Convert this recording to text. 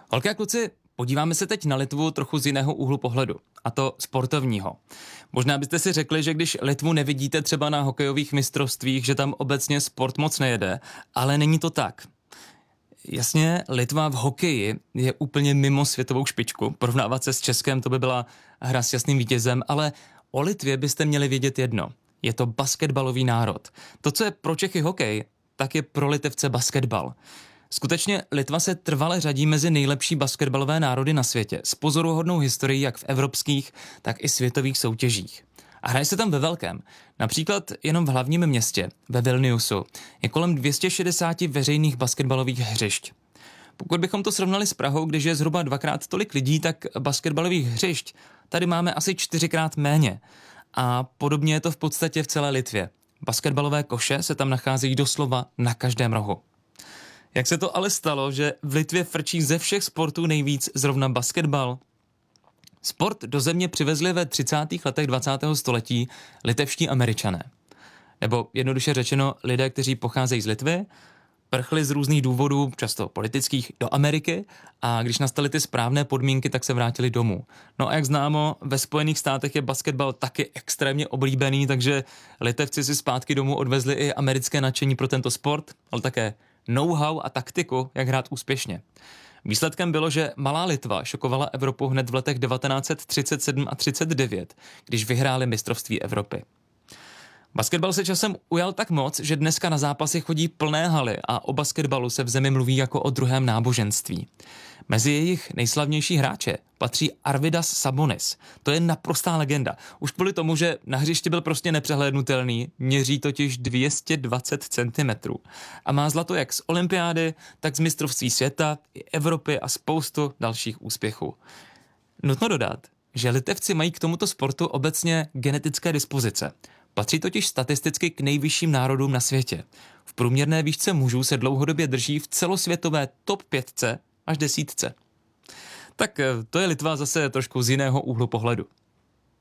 Holky a kluci, podíváme se teď na Litvu trochu z jiného úhlu pohledu, a to sportovního. Možná byste si řekli, že když Litvu nevidíte třeba na hokejových mistrovstvích, že tam obecně sport moc nejede, ale není to tak. Jasně, Litva v hokeji je úplně mimo světovou špičku. Porovnávat se s Českem, to by byla hra s jasným vítězem, ale o Litvě byste měli vědět jedno. Je to basketbalový národ. To, co je pro Čechy hokej, tak je pro Litevce basketbal. Skutečně Litva se trvale řadí mezi nejlepší basketbalové národy na světě s pozoruhodnou historií jak v evropských, tak i světových soutěžích. A hraje se tam ve velkém. Například jenom v hlavním městě, ve Vilniusu, je kolem 260 veřejných basketbalových hřišť. Pokud bychom to srovnali s Prahou, kde je zhruba dvakrát tolik lidí, tak basketbalových hřišť tady máme asi 4krát méně. A podobně je to v podstatě v celé Litvě. Basketbalové koše se tam nacházejí doslova na každém rohu. Jak se to ale stalo, že v Litvě frčí ze všech sportů nejvíc zrovna basketbal? Sport do země přivezli ve 30. letech 20. století litevští Američané. Nebo jednoduše řečeno lidé, kteří pocházejí z Litvy, prchli z různých důvodů, často politických, do Ameriky a když nastaly ty správné podmínky, tak se vrátili domů. No a jak známo, ve Spojených státech je basketbal taky extrémně oblíbený, takže Litevci si zpátky domů odvezli i americké nadšení pro tento sport, ale také know-how a taktiku, jak hrát úspěšně. Výsledkem bylo, že malá Litva šokovala Evropu hned v letech 1937 a 39, když vyhráli mistrovství Evropy. Basketbal se časem ujal tak moc, že dneska na zápasy chodí plné haly a o basketbalu se v zemi mluví jako o druhém náboženství. Mezi jejich nejslavnější hráče patří Arvydas Sabonis. To je naprostá legenda. Už kvůli tomu, že na hřišti byl prostě nepřehlédnutelný, měří totiž 220 cm. A má zlato jak z olympiády, tak z mistrovství světa, i Evropy a spoustu dalších úspěchů. Nutno dodat, že Litevci mají k tomuto sportu obecně genetické dispozice. Patří totiž statisticky k nejvyšším národům na světě. V průměrné výšce mužů se dlouhodobě drží v celosvětové top 5 až 10. Tak to je Litva zase trošku z jiného úhlu pohledu.